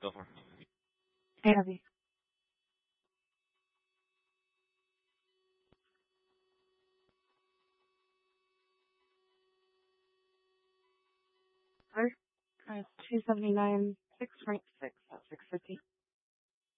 Go for it. Heavy. First, 279, 6.6, 650.